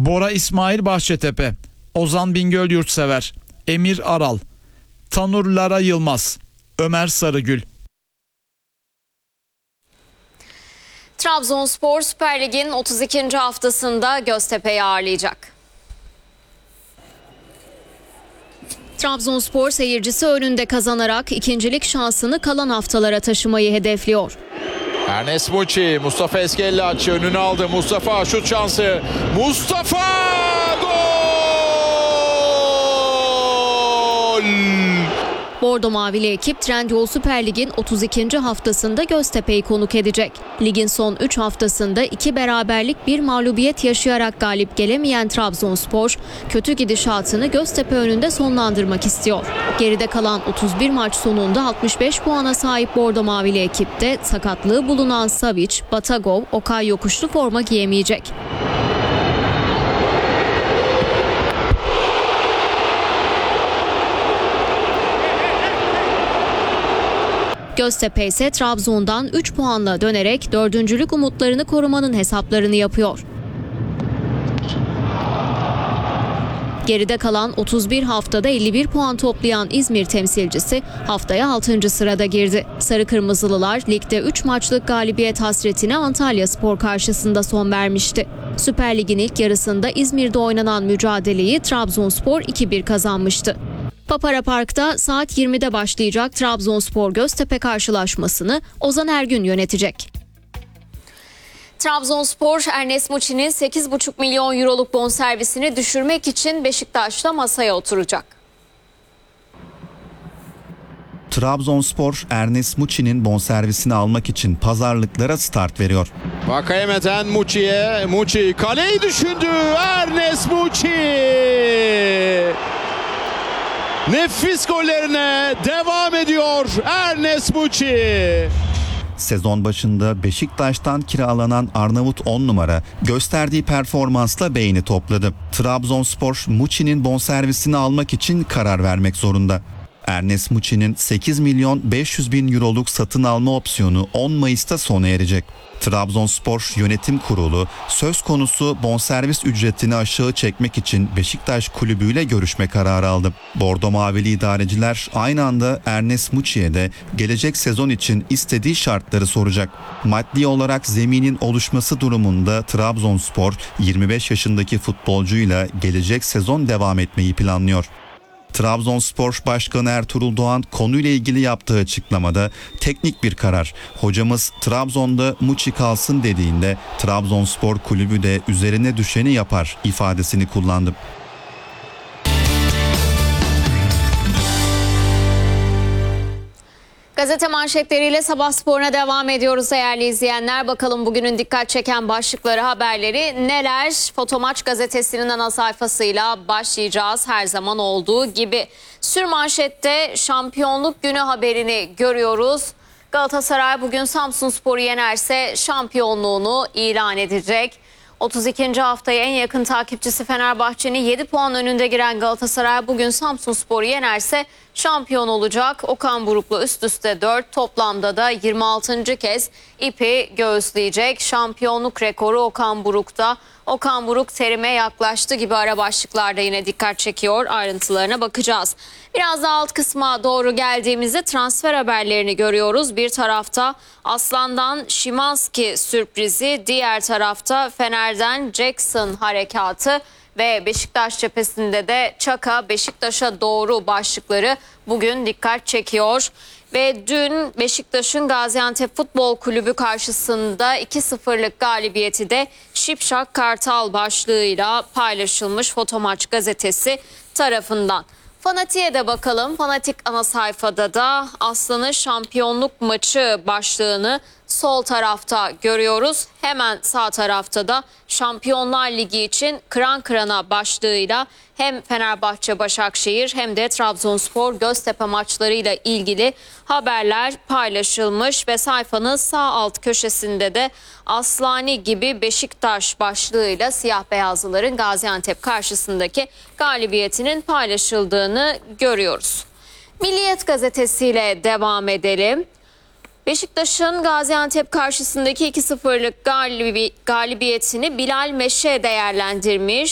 Bora İsmail Bahçetepe, Ozan Bingöl Yurtsever, Emir Aral, Tanur Lara Yılmaz, Ömer Sarıgül. Trabzonspor Süper Lig'in 32. haftasında Göztepe'yi ağırlayacak. Trabzonspor seyircisi önünde kazanarak ikincilik şansını kalan haftalara taşımayı hedefliyor. Ernest Muçi, Mustafa Eskellaç önünü aldı. Mustafa şut şansı. Mustafa gol! Bordo Mavili ekip Trendyol Süper Lig'in 32. haftasında Göztepe'yi konuk edecek. Ligin son 3 haftasında 2 beraberlik 1 mağlubiyet yaşayarak galip gelemeyen Trabzonspor, kötü gidişatını Göztepe önünde sonlandırmak istiyor. Geride kalan 31 maç sonunda 65 puana sahip Bordo Mavili ekipte sakatlığı bulunan Savic, Batagov, Okay yokuşlu forma giyemeyecek. Göztepe ise Trabzon'dan 3 puanla dönerek dördüncülük umutlarını korumanın hesaplarını yapıyor. Geride kalan 31 haftada 51 puan toplayan İzmir temsilcisi haftaya 6. sırada girdi. Sarı Kırmızılılar ligde 3 maçlık galibiyet hasretine Antalyaspor karşısında son vermişti. Süper Lig'in ilk yarısında İzmir'de oynanan mücadeleyi Trabzonspor 2-1 kazanmıştı. Papara Park'ta saat 20'de başlayacak Trabzonspor-Göztepe karşılaşmasını Ozan Ergün yönetecek. Trabzonspor, Ernest Muçi'nin 8,5 milyon euroluk bonservisini düşürmek için Beşiktaş'la masaya oturacak. Trabzonspor, Ernest Muçi'nin bonservisini almak için pazarlıklara start veriyor. Vakayeme'den Muçi'ye. Muçi kaleyi düşündü. Ernest Muçi. Nefis gollerine devam ediyor Ernest Muçi. Sezon başında Beşiktaş'tan kiralanan Arnavut 10 numara gösterdiği performansla beğeni topladı. Trabzonspor, Muçi'nin bonservisini almak için karar vermek zorunda. Ernest Muçi'nin 8 milyon 500 bin euroluk satın alma opsiyonu 10 Mayıs'ta sona erecek. Trabzonspor Yönetim Kurulu söz konusu bonservis ücretini aşağı çekmek için Beşiktaş kulübüyle görüşme kararı aldı. Bordo Mavili idareciler aynı anda Ernest Muçi'ye de gelecek sezon için istediği şartları soracak. Maddi olarak zeminin oluşması durumunda Trabzonspor 25 yaşındaki futbolcuyla gelecek sezon devam etmeyi planlıyor. Trabzonspor Başkanı Ertuğrul Doğan konuyla ilgili yaptığı açıklamada teknik bir karar. Hocamız Trabzon'da Muçi kalsın dediğinde Trabzonspor kulübü de üzerine düşeni yapar ifadesini kullandı. Gazete manşetleriyle Sabah sporuna devam ediyoruz değerli izleyenler. Bakalım bugünün dikkat çeken başlıkları, haberleri neler? Fotomaç gazetesinin ana sayfasıyla başlayacağız her zaman olduğu gibi. Sürmanşette şampiyonluk günü haberini görüyoruz. Galatasaray bugün Samsunspor'u yenerse şampiyonluğunu ilan edecek. 32. haftaya en yakın takipçisi Fenerbahçe'nin 7 puan önünde giren Galatasaray bugün Samsunspor'u yenerse şampiyon olacak. Okan Buruk'la üst üste 4, toplamda da 26. kez ipi göğüsleyecek. Şampiyonluk rekoru Okan Buruk'ta. Okan Buruk terime yaklaştı gibi ara başlıklarda yine dikkat çekiyor. Ayrıntılarına bakacağız. Biraz daha alt kısma doğru geldiğimizde transfer haberlerini görüyoruz. Bir tarafta Aslan'dan Szymański sürprizi, diğer tarafta Fener'den Jackson harekatı ve Beşiktaş cephesinde de Çaka Beşiktaş'a doğru başlıkları bugün dikkat çekiyor. Ve dün Beşiktaş'ın Gaziantep Futbol Kulübü karşısında 2-0'lık galibiyeti de Şipşak Kartal başlığıyla paylaşılmış Fotomaç gazetesi tarafından. Fanatik'e de bakalım. Fanatik ana sayfada da Aslan'ın şampiyonluk maçı başlığını sol tarafta görüyoruz. Hemen sağ tarafta da Şampiyonlar Ligi için kıran kırana başlığıyla hem Fenerbahçe Başakşehir hem de Trabzonspor Göztepe maçlarıyla ilgili haberler paylaşılmış ve sayfanın sağ alt köşesinde de Aslani gibi Beşiktaş başlığıyla siyah beyazlıların Gaziantep karşısındaki galibiyetinin paylaşıldığını görüyoruz. Milliyet gazetesiyle devam edelim. Beşiktaş'ın Gaziantep karşısındaki 2-0'lık galibiyetini Bilal Meşe değerlendirmiş.